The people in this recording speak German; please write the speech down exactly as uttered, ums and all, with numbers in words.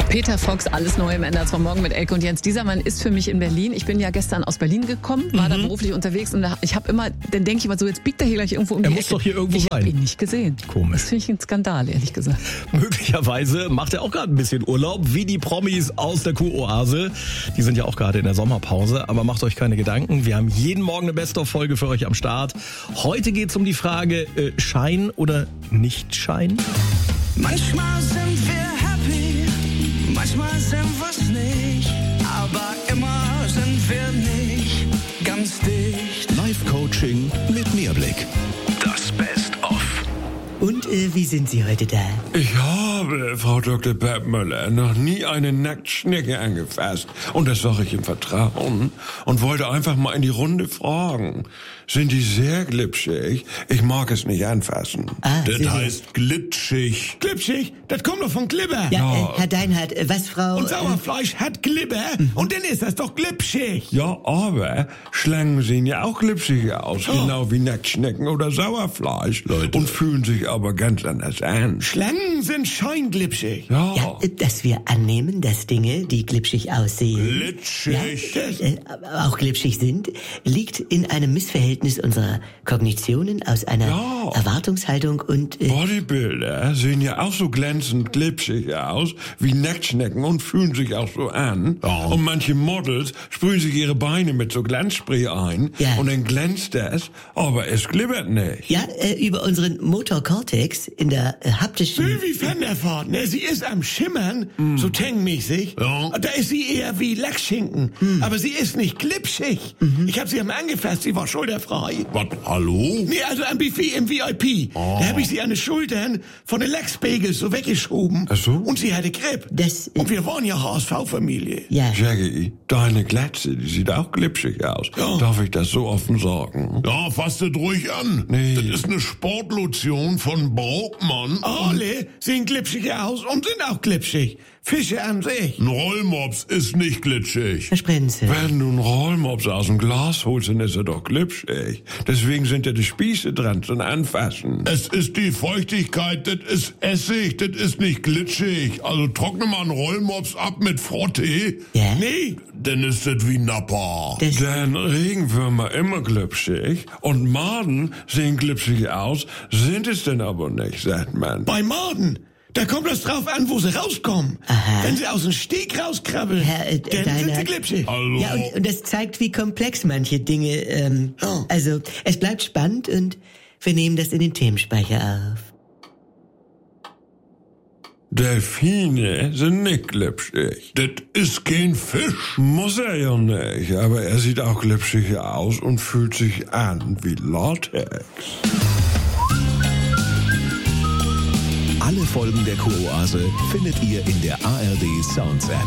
Peter Fox, alles neu im Ende vom Morgen mit Elke und Jens. Dieser Mann ist für mich in Berlin. Ich bin ja gestern aus Berlin gekommen, war mhm. da beruflich unterwegs und ich habe immer, dann denke ich immer so, jetzt biegt er hier gleich irgendwo um er die muss Ecke. Doch hier irgendwo ich sein. Ich habe ihn nicht gesehen. Komisch. Das finde ich ein Skandal, ehrlich gesagt. Möglicherweise macht er auch gerade ein bisschen Urlaub, wie die Promis aus der Kuroase. Die sind ja auch gerade in der Sommerpause, aber macht euch keine Gedanken. Wir haben jeden Morgen eine Best-of-Folge für euch am Start. Heute geht es um die Frage, äh, Schein oder nicht Schein? Manchmal sind wir happy, manchmal sind wir's nicht, aber immer sind wir nicht ganz dicht. Live-Coaching mit Mehrblick. Das Best-of. Und äh, wie sind Sie heute da? Ich habe, Frau Doktor Bergmüller, noch nie eine Nacktschnecke angefasst. Und das sage ich im Vertrauen. Und wollte einfach mal in die Runde fragen. Sind die sehr glitschig? Ich mag es nicht anfassen. Ah, das Sie heißt sind... glitschig. Glitschig? Das kommt doch von Glibber. Ja, Ja. Äh, Herr Deinhardt, äh, was Frau... Und Sauerfleisch hat Glibber und dann ist das doch glitschig. Ja, aber Schlangen sehen ja auch glitschig aus. Oh. Genau wie Nacktschnecken oder Sauerfleisch. Leute. Und fühlen sich aber ganz anders an. Schlangen sind scheinglitschig. Ja. Ja, äh, dass wir annehmen, dass Dinge, die glitschig aussehen... Glitschig. Ja, äh, auch glitschig sind, liegt in einem Missverhältnis unserer Kognitionen aus einer Ja. Erwartungshaltung und... Äh, Bodybuilder sehen ja auch so glänzend glitschig aus wie Nacktschnecken und fühlen sich auch so an. Ja. Und manche Models sprühen sich ihre Beine mit so Glanzspray ein Ja. und dann glänzt das, aber es glibbert nicht. ja, äh, über unseren Motor Cortex in der äh, haptischen... Sylvie van der Vaart, ne, sie ist am Schimmern, so tangmäßig. Ja. Da ist sie eher wie Lachsschinken. Aber sie ist nicht glitschig. Ich habe sie einmal angefasst, sie war schulterfrei. Was, hallo? Nee, also am Buffet im V I P. Da habe ich sie an den Schultern von den Lachsbagels so weggeschoben. Ach so? Und sie hatte Grip. Das, äh, Und wir waren ja H S V-Familie. ja, Jackie, deine Glatze, die sieht auch glitschig aus. Ja. Darf ich das so offen sagen? Ja, fass das ruhig an. Nee. Das ist eine Sportlotion von Braukmann. Alle sehen glitschig aus und sind auch glitschig. Fische an sich. Ein Rollmops ist nicht glitschig. Herr Sprenzel. Wenn du einen Rollmops aus dem Glas holst, dann ist er doch glitschig. Deswegen sind ja die Spieße dran zum Anfassen. Es ist die Feuchtigkeit, das ist Essig, das ist nicht glitschig. Also trockne mal einen Rollmops ab mit Frottee. Ja? Nee, Dann ist das wie Nappa. Das, Denn Regenwürmer immer glitschig und Maden sehen glitschig aus, sind es denn aber nicht, sagt man. bei Maden. Da kommt das drauf an, wo sie rauskommen. Aha. Wenn sie aus dem Steg rauskrabbeln, Herr, äh, dann sind sie Deinhardt. glitschig. Hallo. ja, und, und das zeigt, wie komplex manche Dinge... Ähm, Oh. Also, es bleibt spannend und wir nehmen das in den Themenspeicher auf. Delfine sind nicht glitschig. Das ist kein Fisch. Muss er ja nicht, aber er sieht auch glitschig aus und fühlt sich an wie Latex. Alle Folgen der Kuroase findet ihr in der A R D Sounds App.